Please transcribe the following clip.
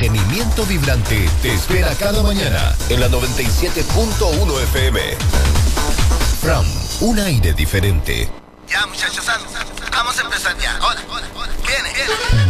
Entretenimiento vibrante te espera cada mañana en la 97.1 FM. Fram, un aire diferente. Ya, muchachos, vamos a empezar ya. Hola. Viene.